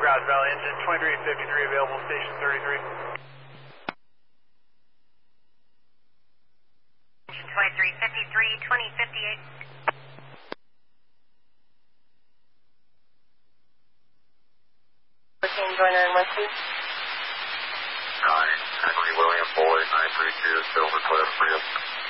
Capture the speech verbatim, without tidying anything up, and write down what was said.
Grass Valley engine, twenty-three fifty-three available, station thirty-three. Engine twenty-three fifty-three, twenty fifty-eight. Hurricane joiner in Westy. Nine, Henry William Boyd, nine three two, Silver Cliff, Rio.